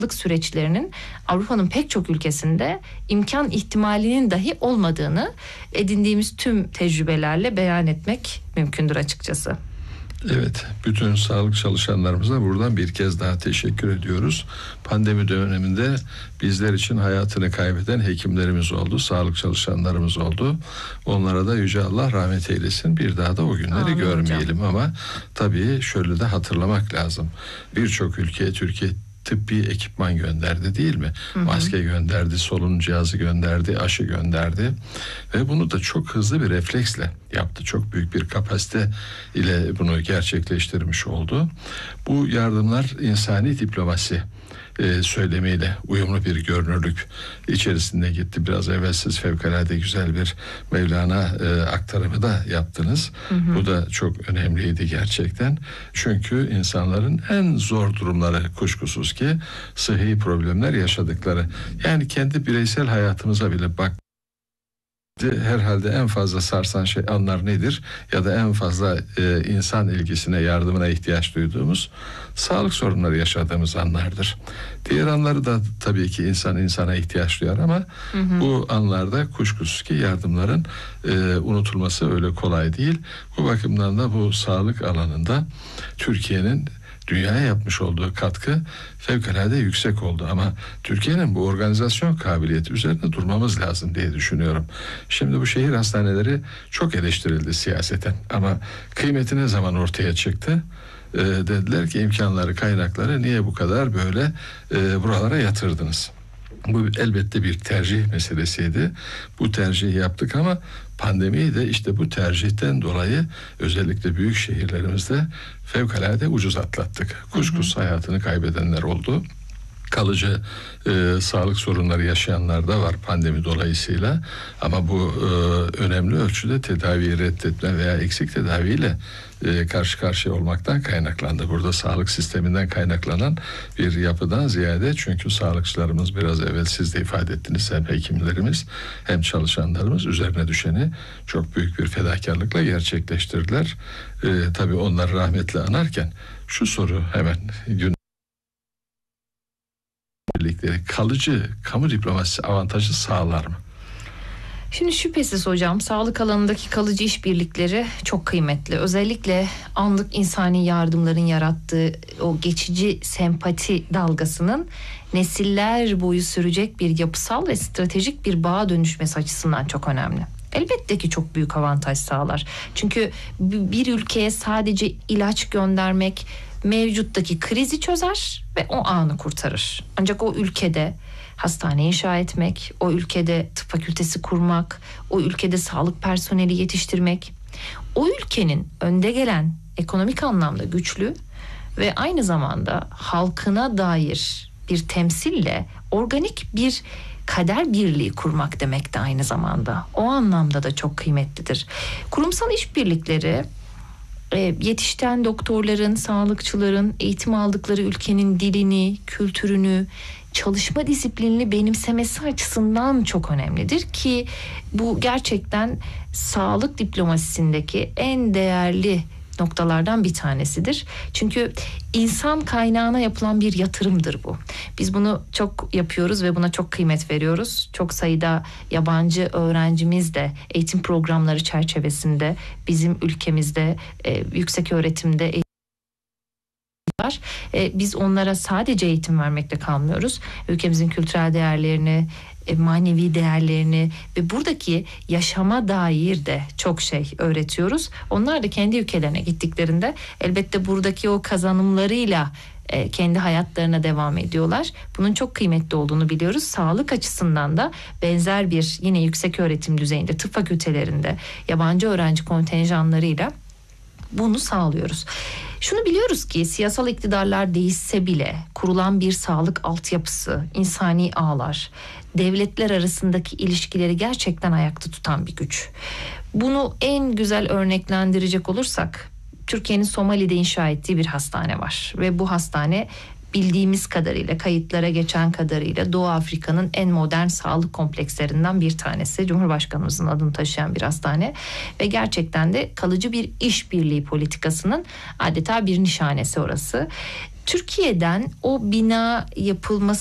süreçlerinin Avrupa'nın pek çok ülkesinde imkan ihtimalinin dahi olmadığını edindiğimiz tüm tecrübelerle beyan etmek mümkündür açıkçası. Evet, bütün sağlık çalışanlarımıza buradan bir kez daha teşekkür ediyoruz. Pandemi döneminde bizler için hayatını kaybeden hekimlerimiz oldu, sağlık çalışanlarımız oldu. Onlara da Yüce Allah rahmet eylesin. Bir daha da o günleri Amin görmeyelim hocam. Ama tabii şöyle de hatırlamak lazım. Birçok ülkeye Türkiye tıbbi ekipman gönderdi, değil mi? Maske gönderdi, solunum cihazı gönderdi, aşı gönderdi ve bunu da çok hızlı bir refleksle yaptı. Çok büyük bir kapasite ile bunu gerçekleştirmiş oldu. Bu yardımlar insani diplomasi söylemiyle uyumlu bir görünürlük içerisinde gitti. Biraz evvel siz fevkalade güzel bir Mevlana aktarımı da yaptınız. Bu da çok önemliydi gerçekten. Çünkü insanların en zor durumları kuşkusuz ki sıhhi problemler yaşadıkları. Yani kendi bireysel hayatımıza bile bak. Herhalde en fazla sarsan anlar nedir? Ya da en fazla insan ilgisine, yardımına ihtiyaç duyduğumuz sağlık sorunları yaşadığımız anlardır. Diğer anları da tabii ki insan insana ihtiyaç duyar ama bu anlarda kuşkusuz ki yardımların unutulması öyle kolay değil. Bu bakımdan da bu sağlık alanında Türkiye'nin dünyaya yapmış olduğu katkı fevkalade yüksek oldu ama Türkiye'nin bu organizasyon kabiliyeti üzerinde durmamız lazım diye düşünüyorum. Şimdi bu şehir hastaneleri çok eleştirildi siyaseten ama kıymeti ne zaman ortaya çıktı? Dediler ki imkanları, kaynakları niye bu kadar böyle buralara yatırdınız? Bu elbette bir tercih meselesiydi. Bu tercihi yaptık ama pandemiyi de işte bu tercihten dolayı özellikle büyük şehirlerimizde fevkalade ucuz atlattık. Kuşkusuz hayatını kaybedenler oldu. Kalıcı sağlık sorunları yaşayanlar da var pandemi dolayısıyla ama bu önemli ölçüde tedaviyi reddetme veya eksik tedaviyle karşı karşıya olmaktan kaynaklandı. Burada sağlık sisteminden kaynaklanan bir yapıdan ziyade çünkü sağlıkçılarımız biraz evvel siz de ifade ettiniz hem hekimlerimiz hem çalışanlarımız üzerine düşeni çok büyük bir fedakarlıkla gerçekleştirdiler. Tabii onları rahmetle anarken şu soru hemen birlikleri kalıcı kamu diplomasisi avantajı sağlar mı? Şimdi şüphesiz hocam sağlık alanındaki kalıcı işbirlikleri çok kıymetli. Özellikle anlık insani yardımların yarattığı o geçici sempati dalgasının nesiller boyu sürecek bir yapısal ve stratejik bir bağa dönüşmesi açısından çok önemli. Elbette ki çok büyük avantaj sağlar. Çünkü bir ülkeye sadece ilaç göndermek mevcuttaki krizi çözer ve o anı kurtarır. Ancak o ülkede hastane inşa etmek, o ülkede tıp fakültesi kurmak, o ülkede sağlık personeli yetiştirmek, o ülkenin önde gelen ekonomik anlamda güçlü ve aynı zamanda halkına dair bir temsille organik bir kader birliği kurmak demek de aynı zamanda. O anlamda da çok kıymetlidir. Kurumsal işbirlikleri yetişten doktorların, sağlıkçıların eğitim aldıkları ülkenin dilini, kültürünü, çalışma disiplinini benimsemesi açısından çok önemlidir ki bu gerçekten sağlık diplomasisindeki en değerli noktalardan bir tanesidir. Çünkü insan kaynağına yapılan bir yatırımdır bu. Biz bunu çok yapıyoruz ve buna çok kıymet veriyoruz. Çok sayıda yabancı öğrencimiz de eğitim programları çerçevesinde bizim ülkemizde yüksek öğretimde var. Biz onlara sadece eğitim vermekle kalmıyoruz. Ülkemizin kültürel değerlerini, manevi değerlerini ve buradaki yaşama dair de çok şey öğretiyoruz. Onlar da kendi ülkelerine gittiklerinde elbette buradaki o kazanımlarıyla kendi hayatlarına devam ediyorlar. Bunun çok kıymetli olduğunu biliyoruz. Sağlık açısından da benzer bir yine yüksek öğretim düzeyinde tıp fakültelerinde yabancı öğrenci kontenjanlarıyla bunu sağlıyoruz. Şunu biliyoruz ki siyasal iktidarlar değişse bile kurulan bir sağlık altyapısı, insani ağlar, devletler arasındaki ilişkileri gerçekten ayakta tutan bir güç. Bunu en güzel örneklendirecek olursak Türkiye'nin Somali'de inşa ettiği bir hastane var ve bu hastane bildiğimiz kadarıyla, kayıtlara geçen kadarıyla Doğu Afrika'nın en modern sağlık komplekslerinden bir tanesi. Cumhurbaşkanımızın adını taşıyan bir hastane ve gerçekten de kalıcı bir işbirliği politikasının adeta bir nişanesi orası. Türkiye'den o bina yapılması